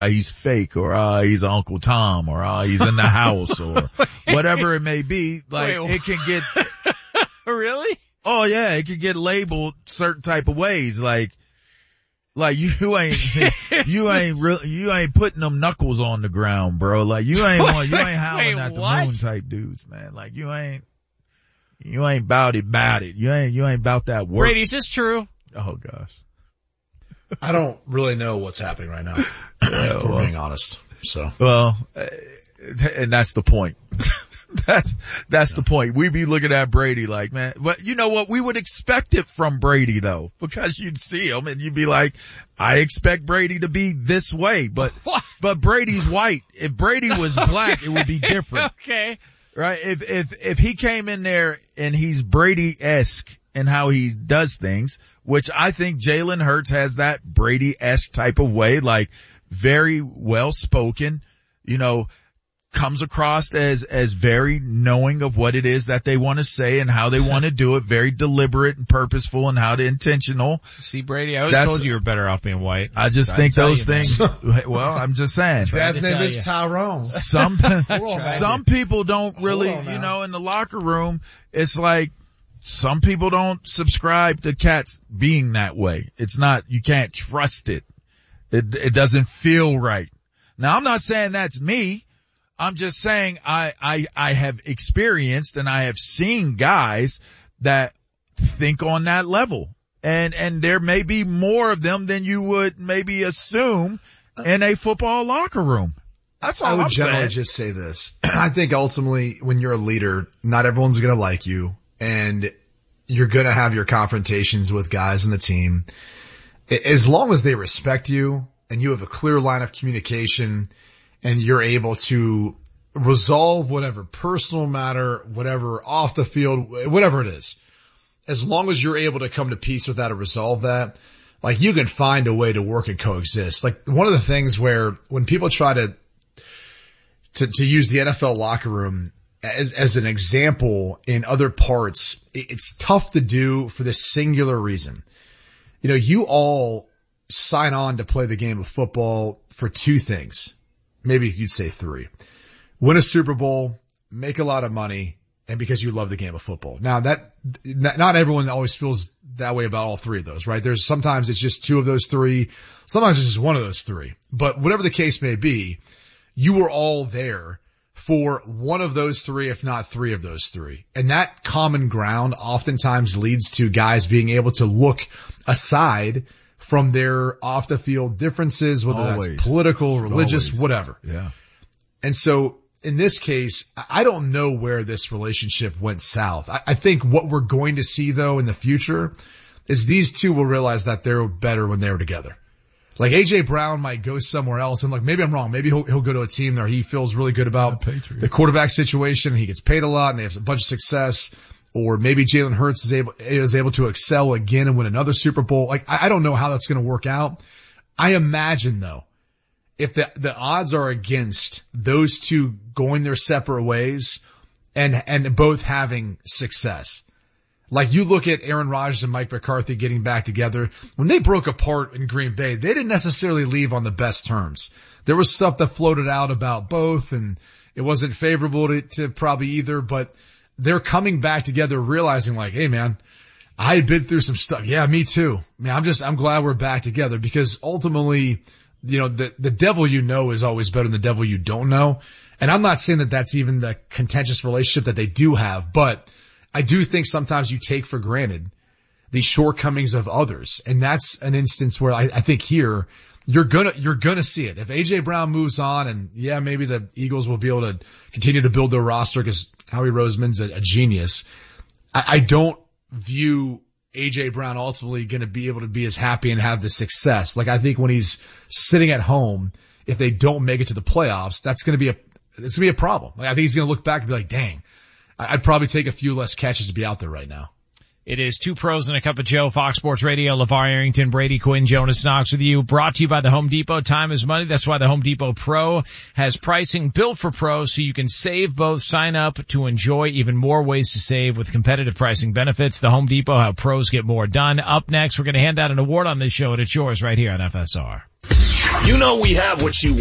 he's fake, or he's Uncle Tom, or he's in the house, or whatever it may be. Like, it can get Really? Oh yeah, it could get labeled certain type of ways. Like you ain't putting them knuckles on the ground, bro. Like you ain't howling at the moon type dudes, man. Like you ain't about it. You ain't about that work. Brady, is this true? Oh gosh. I don't really know what's happening right now, if we're being honest. So. Well, and that's the point. That's the point. We be looking at Brady like, man, but you know what? We would expect it from Brady though, because you'd see him and you'd be like, I expect Brady to be this way, but Brady's white. If Brady was black, it would be different. Okay. Right? If he came in there and he's Brady-esque in how he does things, which I think Jalen Hurts has that Brady-esque type of way, like very well spoken, comes across as very knowing of what it is that they want to say and how they want to do it, very deliberate and purposeful and how to intentional. See, Brady, I always told you were better off being white. I just think those things, well, I'm just saying. Dad's name is Tyrone. Some people don't really, in the locker room, it's like some people don't subscribe to cats being that way. It's not, you can't trust it. It doesn't feel right. Now, I'm not saying that's me. I'm just saying I have experienced and I have seen guys that think on that level. And there may be more of them than you would maybe assume in a football locker room. That's all I'm saying. I would generally just say this. I think ultimately when you're a leader, not everyone's going to like you, and you're going to have your confrontations with guys on the team. As long as they respect you and you have a clear line of communication and you're able to resolve whatever personal matter, whatever off the field, whatever it is, as long as you're able to come to peace with that or resolve that, like you can find a way to work and coexist. Like one of the things where when people try to use the NFL locker room as an example in other parts, it's tough to do for this singular reason. You all sign on to play the game of football for two things. Maybe you'd say three. Win a Super Bowl, make a lot of money, and because you love the game of football. Now not everyone always feels that way about all three of those, right? Sometimes it's just two of those three. Sometimes it's just one of those three. But whatever the case may be, you were all there for one of those three, if not three of those three. And that common ground oftentimes leads to guys being able to look aside from their off the field differences, whether that's political, religious, whatever. Yeah. And so in this case, I don't know where this relationship went south. I think what we're going to see though in the future is these two will realize that they're better when they're together. Like AJ Brown might go somewhere else, and like maybe I'm wrong. Maybe he'll go to a team where he feels really good about the quarterback situation. He gets paid a lot and they have a bunch of success. Or maybe Jalen Hurts is able to excel again and win another Super Bowl. Like, I don't know how that's going to work out. I imagine though, if the odds are against those two going their separate ways and both having success. Like you look at Aaron Rodgers and Mike McCarthy getting back together. When they broke apart in Green Bay, they didn't necessarily leave on the best terms. There was stuff that floated out about both, and it wasn't favorable to probably either, but they're coming back together realizing like, hey man, I had been through some stuff. Yeah, me too. Man, I'm glad we're back together because ultimately, the devil is always better than the devil you don't know. And I'm not saying that that's even the contentious relationship that they do have, but I do think sometimes you take for granted the shortcomings of others. And that's an instance where I think here you're gonna see it. If AJ Brown moves on, and yeah, maybe the Eagles will be able to continue to build their roster because Howie Roseman's a genius. I don't view AJ Brown ultimately going to be able to be as happy and have the success. Like I think when he's sitting at home, if they don't make it to the playoffs, it's going to be a problem. Like I think he's going to look back and be like, dang, I'd probably take a few less catches to be out there right now. It is Two Pros and a Cup of Joe, Fox Sports Radio, LeVar Arrington, Brady Quinn, Jonas Knox with you. Brought to you by the Home Depot. Time is money. That's why the Home Depot Pro has pricing built for pros so you can save both. Sign up to enjoy even more ways to save with competitive pricing benefits. The Home Depot, how pros get more done. Up next, we're going to hand out an award on this show, and it's yours right here on FSR. You know we have what you